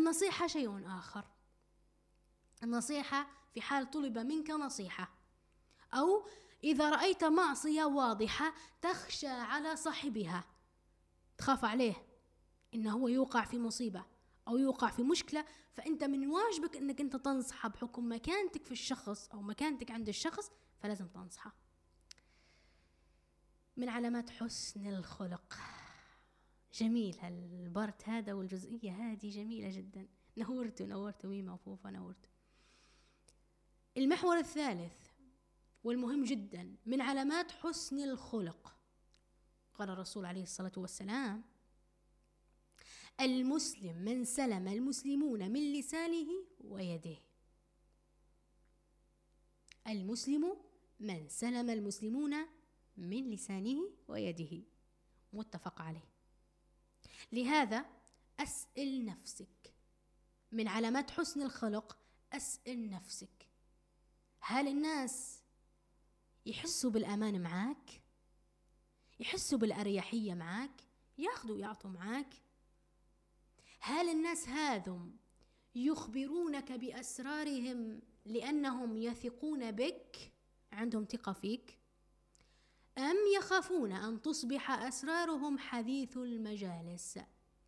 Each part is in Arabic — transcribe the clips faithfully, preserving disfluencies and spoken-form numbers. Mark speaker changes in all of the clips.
Speaker 1: النصيحة شيء آخر. النصيحة في حال طلب منك نصيحة، أو إذا رأيت معصية واضحة تخشى على صاحبها، تخاف عليه إنه هو يوقع في مصيبة أو يوقع في مشكلة، فأنت من واجبك إنك أنت تنصحه بحكم مكانتك في الشخص أو مكانتك عند الشخص، فلازم تنصحه. من علامات حسن الخلق، جميل هالبارت هذا والجزئية هذه جميلة جدا. نورت نورت ميمة وفوفا نورت. المحور الثالث والمهم جدا من علامات حسن الخلق، قال الرسول عليه الصلاة والسلام: المسلم من سلم المسلمون من لسانه ويده. المسلم من سلم المسلمون من لسانه ويده، متفق عليه. لهذا أسئل نفسك، من علامات حسن الخلق أسئل نفسك: هل الناس يحسوا بالأمان معاك؟ يحسوا بالأريحية معاك؟ ياخذوا يعطوا معاك؟ هل الناس هذم يخبرونك بأسرارهم لأنهم يثقون بك، عندهم ثقة فيك، أم يخافون أن تصبح أسرارهم حديث المجالس؟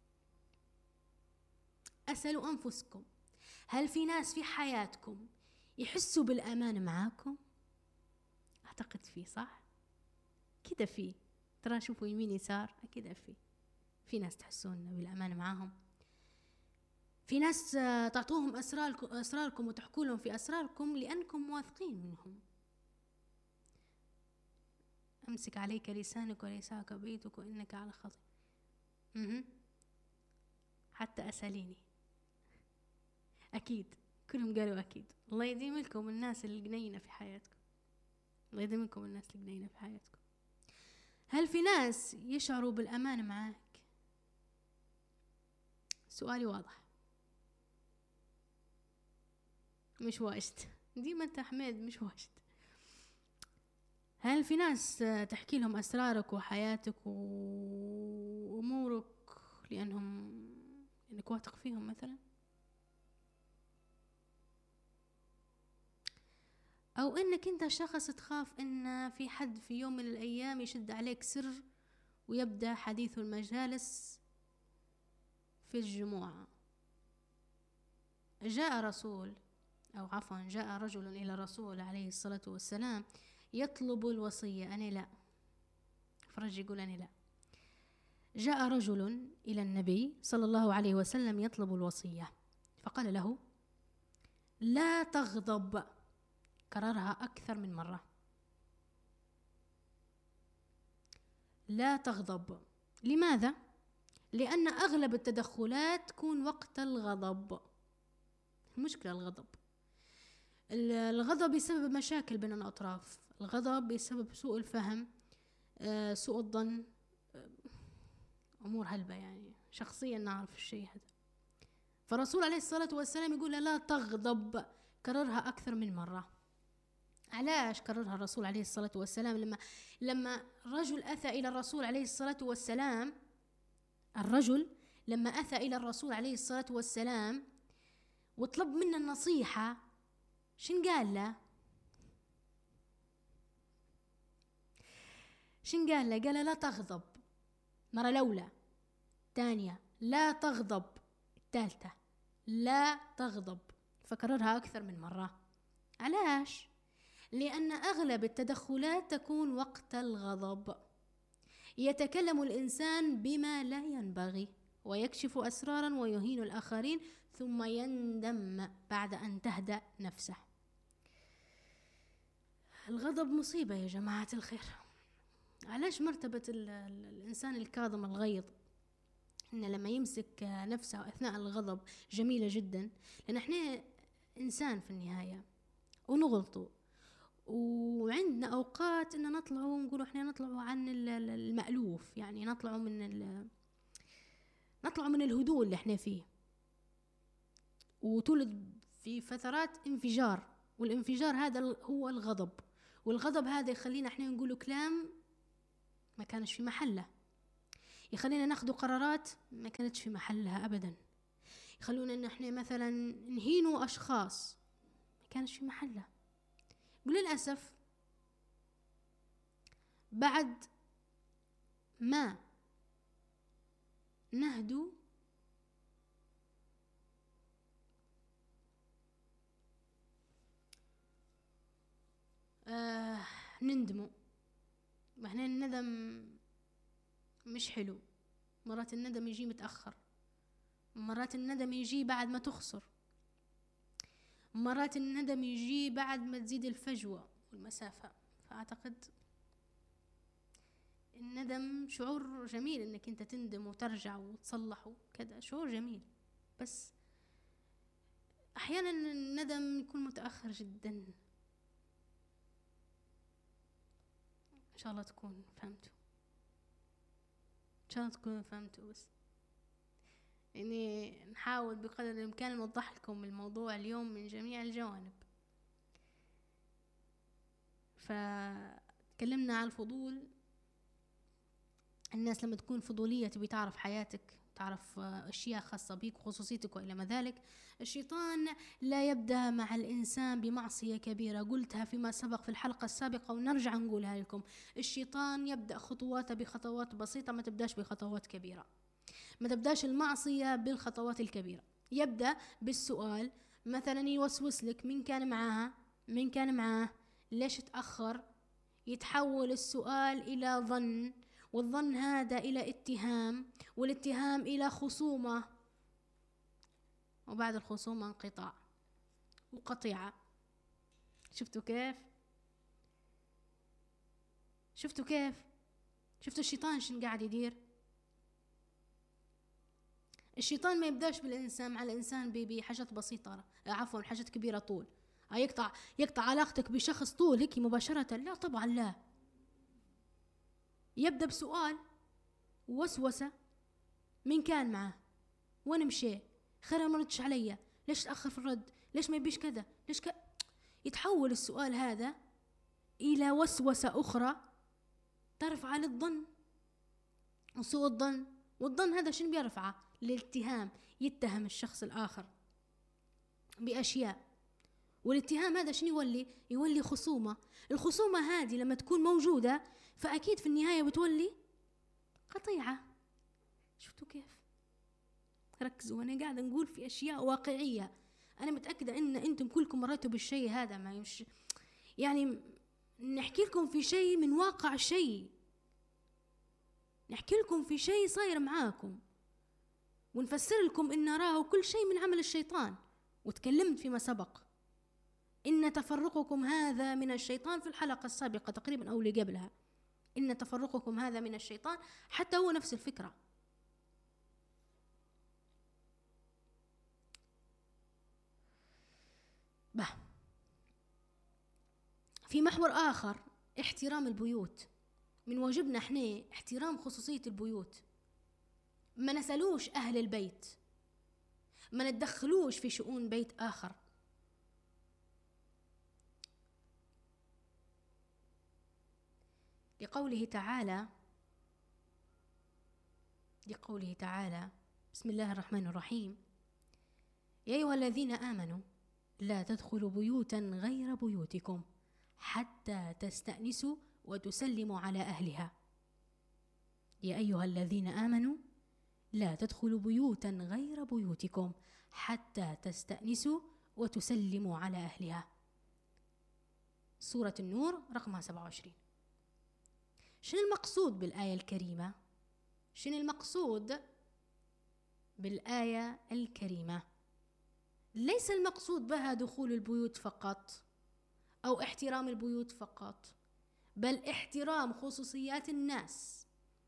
Speaker 1: أسألوا أنفسكم: هل في ناس في حياتكم يحسوا بالأمان معاكم؟ أعتقد فيه، صح؟ كده فيه، ترى شوفوا يمين يسار، كده فيه في ناس تحسون بالأمان معاهم. في ناس تعطوهم أسراركم, أسراركم وتحكوا لهم في أسراركم لأنكم واثقين منهم. أمسك عليك لسانك وليساك بيتك وإنك على خطأ. م- حتى أساليني أكيد كلهم قالوا أكيد. الله يديم لكم الناس الجنينة في حياتكم، الله يديم لكم الناس الجنينة في حياتكم. هل في ناس يشعروا بالأمان معاك؟ سؤالي واضح، مش واجد ديما انت حميد، مش واجد. هل في ناس تحكي لهم أسرارك وحياتك وأمورك لأنهم إنك واثق فيهم مثلا؟ أو إنك أنت شخص تخاف إن في حد في يوم من الأيام يشد عليك سر ويبدأ حديث المجالس في الجموع؟ جاء رسول أو عفوا جاء رجل إلى رسول عليه الصلاة والسلام يطلب الوصية. أنا لا، فرج يقول أنا لا. جاء رجل إلى النبي صلى الله عليه وسلم يطلب الوصية، فقال له: لا تغضب. كررها أكثر من مرة: لا تغضب. لماذا؟ لأن أغلب التدخلات تكون وقت الغضب. المشكلة الغضب، الغضب يسبب مشاكل بين الأطراف، الغضب يسبب سوء الفهم، سوء الظن، أمور هلبة يعني. شخصيا نعرف الشيء هذا. فالرسول عليه الصلاة والسلام يقول لا تغضب، كررها أكثر من مرة. علاش كررها الرسول عليه الصلاة والسلام؟ لما لما رجل أتى إلى الرسول عليه الصلاة والسلام، الرجل لما أتى إلى الرسول عليه الصلاة والسلام وطلب منا النصيحة، شن قال له؟ شن قال له؟ قال لا تغضب مرة الأولى، ثانية لا تغضب، الثالثة لا تغضب، فكررها أكثر من مرة. علاش؟ لأن أغلب التدخلات تكون وقت الغضب. يتكلم الإنسان بما لا ينبغي ويكشف أسرارا ويهين الآخرين ثم يندم بعد أن تهدأ نفسه. الغضب مصيبة يا جماعة الخير. علاش مرتبة الإنسان الكاظم الغيظ إن لما يمسك نفسه أثناء الغضب جميلة جدا، لأن إحنا إنسان في النهاية ونغلطوا، وعندنا أوقات إن نطلعوا ونقولوا إحنا نطلعوا عن المألوف، يعني نطلعوا من نطلعوا من الهدوء اللي إحنا فيه، وتولد في فترات انفجار، والانفجار هذا هو الغضب، والغضب هذا يخلينا إحنا نقولوا كلام ما كانش في محله، يخلينا ناخذ قرارات ما كانتش في محلها أبدا، يخلونا ان احنا مثلا نهينوا اشخاص ما كانش في محله. وللاسف بعد ما نهدوا آه نندموا. وهنا الندم مش حلو، مرات الندم يجي متأخر، مرات الندم يجي بعد ما تخسر، مرات الندم يجي بعد ما تزيد الفجوة والمسافة. فأعتقد الندم شعور جميل، انك انت تندم وترجع وتصلح وكذا، شعور جميل، بس احيانا الندم يكون متأخر جدا. ان شاء الله تكون فهمتوا، ان شاء الله تكونوا فهمتوا. بس يعني نحاول بقدر الامكان نوضح لكم الموضوع اليوم من جميع الجوانب. فتكلمنا عن الفضول. الناس لما تكون فضولية تبي تعرف حياتك، تعرف أشياء خاصة بيك وخصوصيتك وإلى ما ذلك. الشيطان لا يبدأ مع الإنسان بمعصية كبيرة، قلتها فيما سبق في الحلقة السابقة ونرجع نقولها لكم. الشيطان يبدأ خطواته بخطوات بسيطة، ما تبداش بخطوات كبيرة، ما تبداش المعصية بالخطوات الكبيرة. يبدأ بالسؤال، مثلا يوسوس لك مين كان معاها، مين كان معاه، ليش تأخر. يتحول السؤال إلى ظن، والظن هذا إلى اتهام، والاتهام إلى خصومة، وبعد الخصومة انقطاع وقطيعة. شفتوا كيف؟ شفتوا كيف؟ شفتوا الشيطان شن قاعد يدير؟ الشيطان ما يبداش بالإنسان مع الإنسان بحاجات بسيطة، عفوا حاجات كبيرة طول. يقطع يقطع علاقتك بشخص طول هيك مباشرة، لا طبعا لا. يبدأ بسؤال ووسوسة، مين كان معه، وين مشي، خير ما ردش عليا، ليش تأخر في الرد، ليش ما يبيش كذا، ليش ك... يتحول السؤال هذا إلى وسوسة أخرى ترفع للظن وسوء الظن. والظن هذا شنو بيرفعه؟ للاتهام، يتهم الشخص الآخر بأشياء. والاتهام هذا شنو يولي؟ يولي خصومة. الخصومة هذه لما تكون موجودة فأكيد في النهاية بتولي قطيعة. شفتوا كيف؟ ركزوا، أنا قاعدة نقول في أشياء واقعية. أنا متأكدة إن أنتم كلكم مريتوا بالشيء هذا، ما يمش يعني نحكي لكم في شيء من واقع شيء، نحكي لكم في شيء صاير معاكم، ونفسر لكم إن راه كل شيء من عمل الشيطان. وتكلمت فيما سبق إن تفرقكم هذا من الشيطان في الحلقة السابقة تقريبا أو اللي قبلها، إن تفرقكم هذا من الشيطان، حتى هو نفس الفكرة. به. في محور آخر، احترام البيوت. من واجبنا احنا احترام خصوصية البيوت، ما نسألوش أهل البيت، ما ندخلوش في شؤون بيت آخر. لقوله تعالى لقوله تعالى بسم الله الرحمن الرحيم: يا أيها الذين آمنوا لا تدخلوا بيوتا غير بيوتكم حتى تستأنسوا وتسلموا على أهلها. يا أيها الذين آمنوا لا تدخلوا بيوتا غير بيوتكم حتى تستأنسوا وتسلموا على أهلها. سورة النور رقمها سبعة وعشرين. شنو المقصود بالآية الكريمة؟ شنو المقصود بالآية الكريمة؟ ليس المقصود بها دخول البيوت فقط أو احترام البيوت فقط، بل احترام خصوصيات الناس.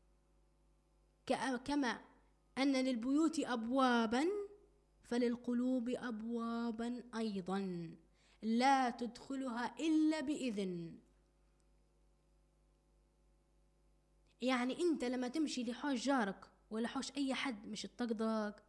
Speaker 1: كما أن للبيوت أبوابا فللقلوب أبوابا أيضا لا تدخلها إلا بإذن. يعني أنت لما تمشي لحوش جارك ولا حوش أي حد، مش تطقطق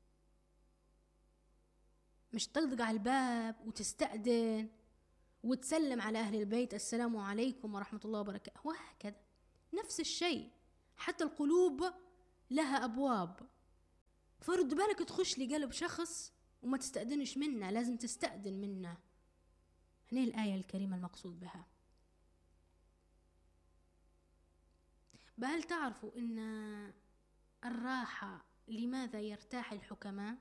Speaker 1: مش تطقطق على الباب وتستأذن وتسلم على أهل البيت السلام عليكم ورحمة الله وبركاته، وهكذا. نفس الشيء، حتى القلوب لها أبواب، فرد بالك تخش لي قلب شخص وما تستأذنش منه، لازم تستأذن منه. هنا الآية الكريمة المقصود بها. بهل تعرفوا إن الراحة لماذا يرتاح الحكماء؟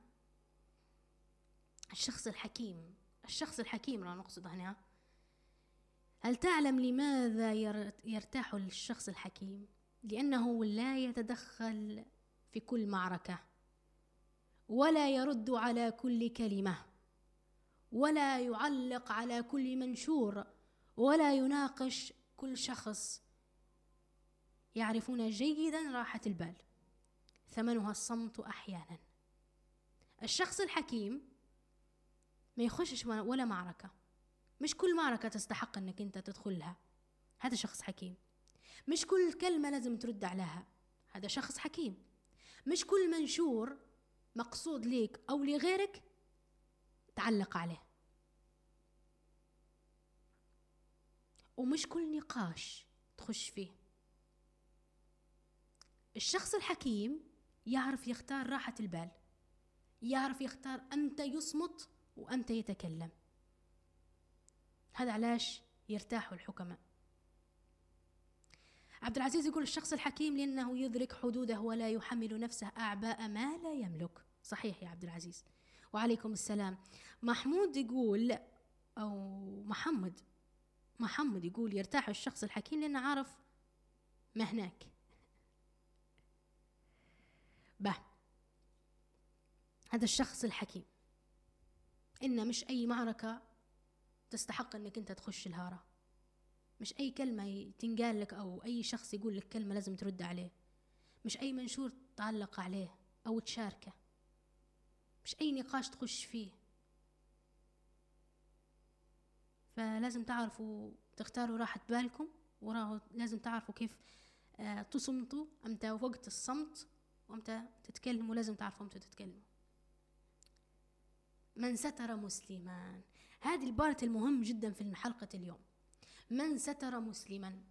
Speaker 1: الشخص الحكيم، الشخص الحكيم را نقصد هنا. هل تعلم لماذا يرتاح الشخص الحكيم؟ لأنه لا يتدخل في كل معركة، ولا يرد على كل كلمة، ولا يعلق على كل منشور، ولا يناقش كل شخص. يعرفون جيدا راحة البال، ثمنها الصمت أحيانا. الشخص الحكيم ما يخشش ولا معركة، مش كل معركة تستحق أنك أنت تدخلها، هذا شخص حكيم. مش كل كلمة لازم ترد عليها، هذا شخص حكيم. مش كل منشور مقصود ليك أو لغيرك تعلق عليه، ومش كل نقاش تخش فيه. الشخص الحكيم يعرف يختار راحة البال، يعرف يختار أمتى يصمت وأمتى يتكلم. هذا علاش يرتاحوا الحكماء. عبد العزيز يقول الشخص الحكيم لأنه يدرك حدوده ولا يحمل نفسه أعباء ما لا يملك. صحيح يا عبد العزيز، وعليكم السلام. محمود يقول، أو محمد محمد يقول يرتاح الشخص الحكيم لأنه عارف ما هناك. به هذا الشخص الحكيم إن مش أي معركة تستحق أنك أنت تخش الهارة، مش أي كلمة تنقال لك أو أي شخص يقول لك كلمة لازم ترد عليه، مش أي منشور تعلق عليه أو تشاركه، مش أي نقاش تخش فيه. فلازم تعرفوا تختاروا راحة بالكم، ولازم تعرفوا كيف آه تصمتوا، أمتى وقت الصمت وأمتى تتكلموا. لازم تعرفوا أمتى تتكلموا. من ستر مسلما، هذه البارت المهم جدا في حلقة اليوم. من ستر مسلما،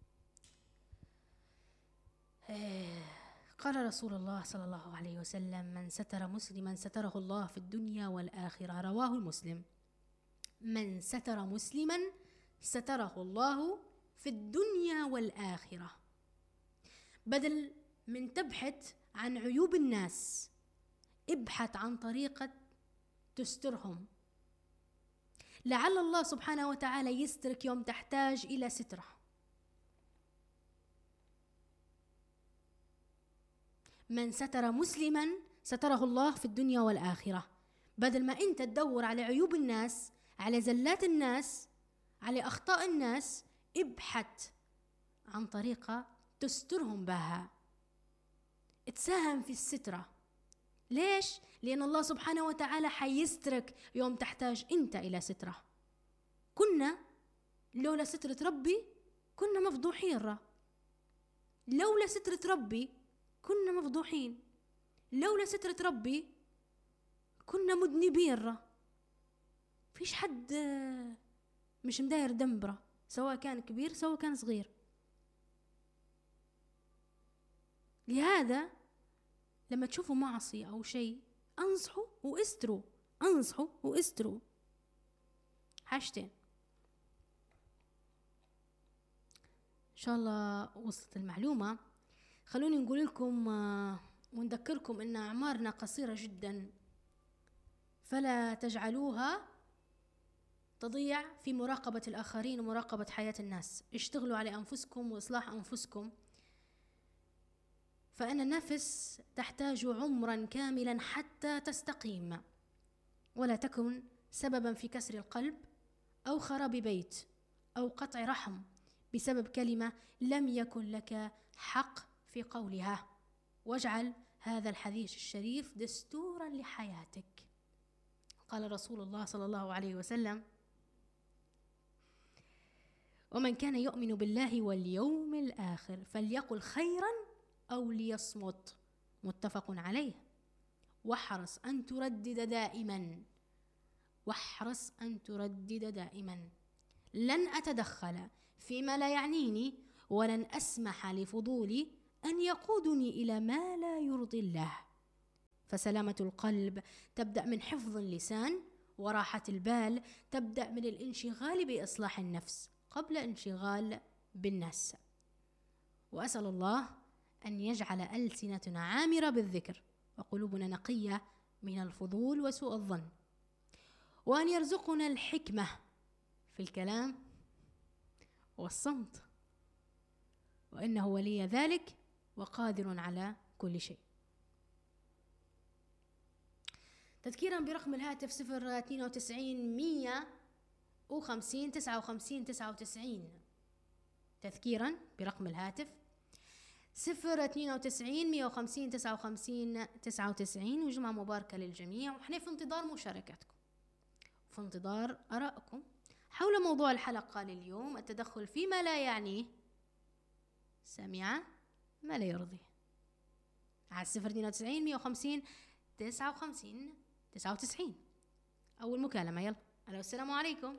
Speaker 1: قال رسول الله صلى الله عليه وسلم: من ستر مسلما ستره الله في الدنيا والآخرة. رواه مسلم. من ستر مسلما ستره الله في الدنيا والآخرة. بدل من تبحث عن عيوب الناس، ابحث عن طريقة تسترهم، لعل الله سبحانه وتعالى يسترك يوم تحتاج إلى ستره. من ستر مسلما ستره الله في الدنيا والآخرة. بدل ما أنت تدور على عيوب الناس، على زلات الناس، على أخطاء الناس، ابحث عن طريقة تسترهم بها، تساهم في السترة. ليش؟ لأن الله سبحانه وتعالى حيسترك يوم تحتاج أنت إلى سترة. كنا لولا سترة ربي كنا مفضوحين را، لولا سترة ربي كنا مفضوحين، لولا سترة ربي كنا مذنبين را. فيش حد مش مداير دمبرة، سواء كان كبير سواء كان صغير. لهذا لما تشوفوا معصية أو شيء أنصحوا واستروا، أنصحوا واستروا. حاجتين إن شاء الله وصلت المعلومة. خلوني نقول لكم ونذكركم أن أعمارنا قصيرة جدا، فلا تجعلوها تضيع في مراقبة الآخرين ومراقبة حياة الناس. اشتغلوا على أنفسكم وإصلاح أنفسكم، فإن النفس تحتاج عمرا كاملا حتى تستقيم، ولا تكن سببا في كسر القلب أو خراب بيت أو قطع رحم بسبب كلمة لم يكن لك حق في قولها. واجعل هذا الحديث الشريف دستورا لحياتك. قال رسول الله صلى الله عليه وسلم: ومن كان يؤمن بالله واليوم الآخر فليقل خيرا أو ليصمت. متفق عليه. واحرص أن تردد دائما، واحرص أن تردد دائما: لن أتدخل فيما لا يعنيني، ولن أسمح لفضولي أن يقودني إلى ما لا يرضي الله. فسلامة القلب تبدأ من حفظ اللسان، وراحة البال تبدأ من الانشغال بإصلاح النفس قبل انشغال بالناس. وأسأل الله أن يجعل ألسنتنا عامرة بالذكر وقلوبنا نقية من الفضول وسوء الظن، وأن يرزقنا الحكمة في الكلام والصمت، وإنه ولي ذلك وقادر على كل شيء. تذكيرا برقم الهاتف صفر اثنين وتسعين مية وخمسين تسعة وخمسين تسعة وتسعين. تذكيرا برقم الهاتف صفر اثنين وتسعين مية وخمسين تسعة وخمسين تسعة وتسعين. وجمعة مباركة للجميع، وإحنا في انتظار مشاركتكم، في انتظار آرائكم حول موضوع الحلقة لليوم: التدخل فيما لا يعنيه، سامعة ما لا يرضيه، على صفر اثنين وتسعين مية وخمسين تسعة وخمسين تسعة وتسعين. أول مكالمة، يلا. ألو، السلام عليكم.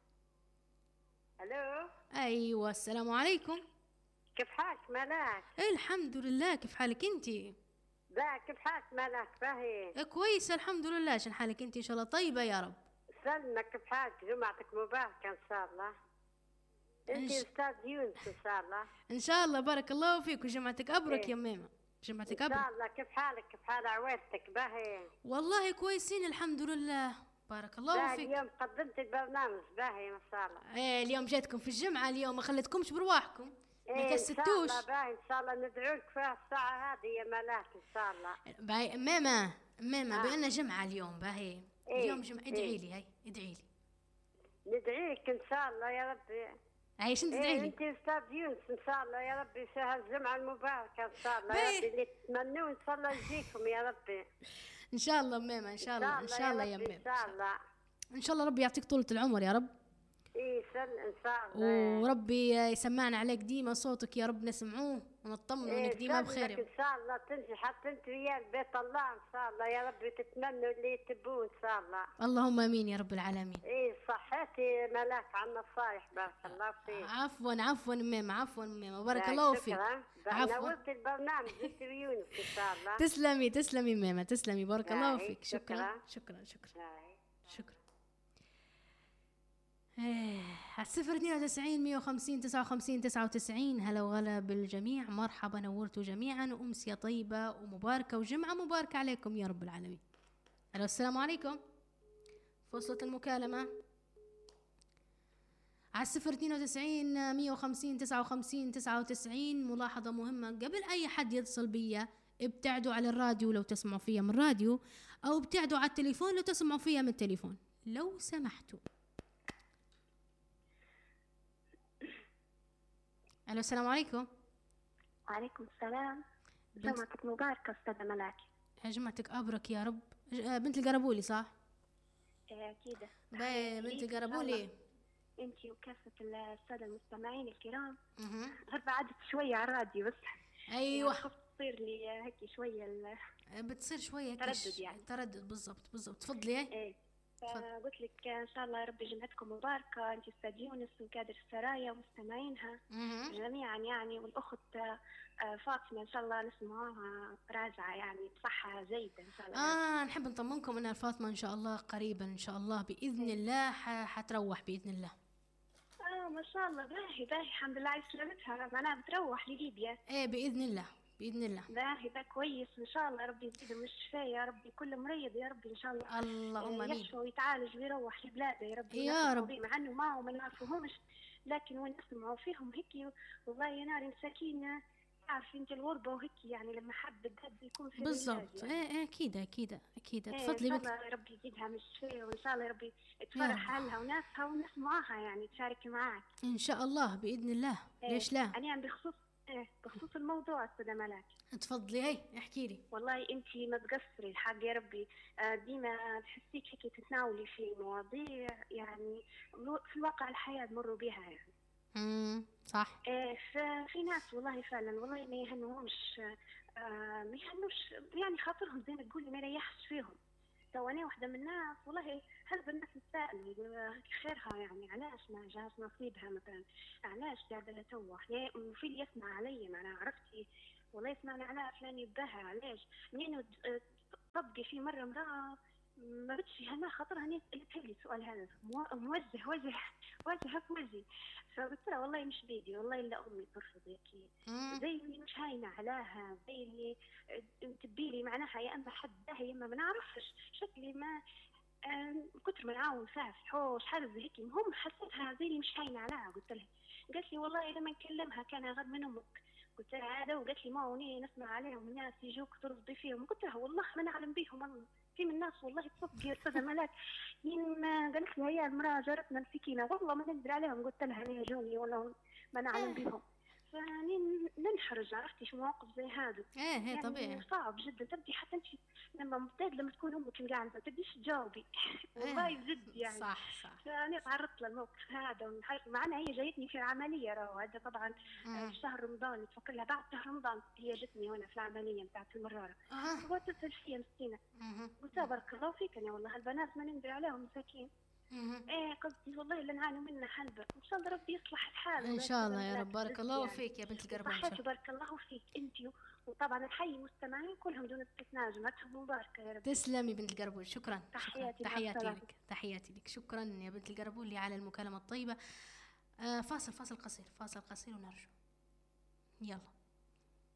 Speaker 2: ألو.
Speaker 1: أيوة، السلام عليكم.
Speaker 2: كيف حالك ملاك؟
Speaker 1: الحمد لله، كيف حالك انتي؟
Speaker 2: لا، كيف حالك ملاك؟ باهي
Speaker 1: كويس الحمد لله. شن حالك انتي؟ ان شاء الله طيبة يا رب.
Speaker 2: سلمك، كيف حالك؟ جمعتك مباركة ان شاء الله. انتي
Speaker 1: إنش...
Speaker 2: استاذ يونس ان شاء الله.
Speaker 1: ان شاء الله، بارك الله فيك، وجمعتك ابرك. إيه؟ يا ميمة جمعتك ابرك
Speaker 2: ان شاء الله. كيف حالك؟ كيف حال عويلتك؟ باهي
Speaker 1: والله كويسين الحمد لله، بارك الله فيك.
Speaker 2: اليوم قدمت البرنامج باهي ما شاء الله.
Speaker 1: ايه اليوم جاتكم في الجمعة، اليوم ما خليتكمش برواحكم، ما
Speaker 2: إيه
Speaker 1: كستوش.
Speaker 2: ان شاء الله باهي، ان شاء الله ندعو لك في الساعة هذه يا ملاك ان شاء الله.
Speaker 1: باهي ميمة ميمة
Speaker 2: آه.
Speaker 1: بأن جمعة اليوم باهي.
Speaker 2: إيه؟
Speaker 1: اليوم جمعة، ادعي
Speaker 2: إيه؟
Speaker 1: لي، هاي ادعي لي.
Speaker 2: ندعيك ان شاء الله يا ربي.
Speaker 1: عايش انت تدعي
Speaker 2: إيه
Speaker 1: لي.
Speaker 2: انت استاذ يونس ان شاء الله يا ربي، شهر الجمعة المباركة ان شاء الله
Speaker 1: باهي.
Speaker 2: يا ربي، اللي تتمنوه ان شاء الله يجيكم يا ربي.
Speaker 1: ان شاء الله ميمة، ان شاء الله ان شاء الله يا
Speaker 2: ربي،
Speaker 1: ميمة،
Speaker 2: ان شاء الله
Speaker 1: ان شاء الله ربي يعطيك طولة العمر يا رب.
Speaker 2: ايه سل ان شاء الله.
Speaker 1: وربي يسمعنا عليك ديما صوتك يا رب، نسمعوه ونطمن
Speaker 2: إيه
Speaker 1: انك ديما بخير.
Speaker 2: ان شاء الله تنجح حتى انت ريال بيت الله ان شاء الله يا ربي، تتمنوا اللي تبوه ان شاء الله.
Speaker 1: اللهم امين يا رب العالمين.
Speaker 2: ايه صحتي ملاك عنا الصالح، بارك الله فيك.
Speaker 1: عفوا عفوا ميمة، عفوا ميمة، بارك الله فيك.
Speaker 2: عفوا. نورت البرنامج انت يونس ان شاء الله.
Speaker 1: تسلمي تسلمي ميمة، تسلمي، بارك الله فيك. شكرا شكرا شكرا شكرا. على صفر اثنين وتسعين مية وخمسين تسعة وخمسين تسعة وتسعين. هلا وغلا بالجميع، مرحبا، نورتوا جميعا، وأمسية طيبة ومباركة وجمعة مباركة عليكم يا رب العالمين. ألو، السلام عليكم. فصلت المكالمة على صفر اثنين وتسعين مية وخمسين تسعة وخمسين تسعة وتسعين. ملاحظة مهمة قبل أي حد يتصل بيا: ابتعدوا على الراديو لو تسمعوا فيها من الراديو، أو ابتعدوا على التليفون لو تسمعوا فيها من التليفون لو سمحتوا. ألو، السلام عليكم.
Speaker 3: وعليكم السلام. جمعتك مباركة أستاذة ملاك.
Speaker 1: جمعتك أبرك يا رب. بنت القربولي صح؟
Speaker 3: إيه أكيد.
Speaker 1: باي بنت القربولي.
Speaker 3: أنتي وكافة السادة المستمعين الكرام. غير بعدت شوية على الراديو بس.
Speaker 1: أيوة.
Speaker 3: خفت تصير لي هيك شوية.
Speaker 1: بتصير شوية
Speaker 3: تردد يعني.
Speaker 1: تردد بالضبط بالضبط. تفضلي.
Speaker 3: إيه. فقلت لك ان شاء الله يا رب جمعتكم مباركه، انت استاذ يونس وكادر السرايا ومستمعينها جميعا يعني، والاخت فاطمه ان شاء الله نسمعوها راجعه يعني بصحه جيده ان شاء الله.
Speaker 1: اه نحب نطمنكم ان فاطمه ان شاء الله قريبا ان شاء الله باذن الله حتروح باذن الله.
Speaker 3: اه ما شاء الله، باهي باهي الحمد لله على سلامتها، معناها بتروح لليبيا.
Speaker 1: ايه باذن الله باذن الله.
Speaker 3: باهي ده كويس ان شاء الله، ربي يزيده من الشفاء يا ربي، كل مريض يا ربي ان شاء الله
Speaker 1: اللهم امين
Speaker 3: يشفى ويتعالج ويروح لبلاده يا ربي
Speaker 1: يا رب.
Speaker 3: مع انه ما ما نعرفوهمش، لكن وين نسمعوا فيهم هيك والله يا ناري مساكين، تعرفي انت الغربه وهيك يعني لما حد بجد يكون في
Speaker 1: بالضبط.
Speaker 3: يعني.
Speaker 1: ايه ايه اكيد اكيد اكيد.
Speaker 3: إيه
Speaker 1: تفضلي
Speaker 3: بنت.
Speaker 1: ان
Speaker 3: شاء الله يا ربي يزيدها من الشفاء، وان شاء الله يا ربي تفرح اهلها وناسها ونسمعها يعني تشارك معك
Speaker 1: ان شاء الله باذن الله.
Speaker 3: إيه.
Speaker 1: ليش لا.
Speaker 3: انا يعني بخصوص ايه بخصوص الموضوع استاذه ملاك.
Speaker 1: تفضلي هي احكي لي.
Speaker 3: والله انت ما تقصري الحق يا ربي، ديما تحسيك هيك تتناولي في مواضيع يعني في الواقع الحياه تمروا بها يعني.
Speaker 1: امم صح.
Speaker 3: ايه في ناس والله فعلا والله ما يهنوهمش، آه ما يهنوش يعني خاطرهم زي ما تقولي ما يريحش فيهم. تو انا واحده من الناس والله هل الناس تسالني خيرها يعني علاش ما جاش نصيبها مثلا، علاش قاعده تتوه وفي اللي يسمع علي، ما انا عرفتي والله يسمعني على فلان يباها علاش منين طبقي في مرة امرأة ما بدش فيها خاطرها هني سألتها لي السؤال هذا مو- موجه وجه وجه في وجهي. فقلت لها والله مش بيدي، والله الا امي ترفض هيك،
Speaker 1: مم.
Speaker 3: زي اللي مش هاينه عليها، زي اللي تبيلي معناها يا اما حدها يا اما ما نعرفش شكلي ما آم، كتر ما نعاون فيها في الحوش حاجه زي هيك. المهم حسيتها زي اللي مش هاينه عليها. قلت لها، قالت لي والله لما نكلمها كان غير من امك. قلت لها هذا، وقالت لي ما هوني نسمع عليهم الناس يجوك ترفضي فيهم. قلت لها والله ما نعلم بيهم والله. في من الناس والله تصدق يا استاذه ملاك، من ما قالت لي هي المراه جارتنا مسكينه والله ما نقدر عليهم. قلت لها انا يجوني والله ما نعلم
Speaker 1: ايه
Speaker 3: بيهم. فاني ننحرج، عرفتي شو مواقف زي هذا.
Speaker 1: ايه ايه
Speaker 3: يعني
Speaker 1: طبيعي.
Speaker 3: صعب جدا تبدي حتى انت لما مبتاد لما تكون امك قاعده ما تبديش تجاوبي والله
Speaker 1: ايه
Speaker 3: بجد يعني.
Speaker 1: صح صح.
Speaker 3: فأنا تعرضت للموقف هذا ونحس- مع أنها هي جايتني في العملية، راهو هذا طبعا آه،
Speaker 1: مم.
Speaker 3: في شهر رمضان، تفكر لها بعد شهر رمضان هي جتني وأنا في العملية بتاعت المرارة.
Speaker 1: اها.
Speaker 3: وتسأل فيا مسكينة.
Speaker 1: مهم.
Speaker 3: قلت لها بارك الله فيك، أنا والله البنات ما نقدر عليهم مساكين.
Speaker 1: مهم.
Speaker 3: إيه قصدي والله اللي نعاني منه حلبة، إن شاء الله ربي يصلح الحال.
Speaker 1: ان شاء الله يا رب. بارك الله
Speaker 3: يعني.
Speaker 1: فيك يا بنت القربون.
Speaker 3: صحيح بارك الله فيك أنت، وطبعا الحي مستمعين كلهم دون استثناء، جمعتهم مباركة يا رب.
Speaker 1: تسلمي بنت القربون. شكرا شكرا.
Speaker 3: تحياتي، مع
Speaker 1: تحياتي
Speaker 3: السلامة.
Speaker 1: لك تحياتي لك. شكرا يا بنت القربون لي على المكالمة الطيبة. آه فاصل فاصل قصير فاصل قصير ونرجع. يلا.